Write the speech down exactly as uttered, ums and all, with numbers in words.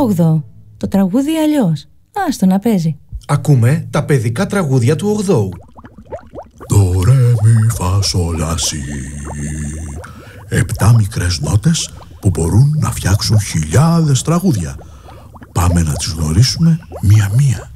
όγδοο. Το τραγούδι αλλιώς. Άστο να παίζει. Ακούμε τα παιδικά τραγούδια του ογδόου. Το ρε μη φα σολ ლა σι. Επτά μικρές νότες που μπορούν να φτιάξουν χιλιάδες τραγούδια. Πάμε να τις γνωρίσουμε μία-μία.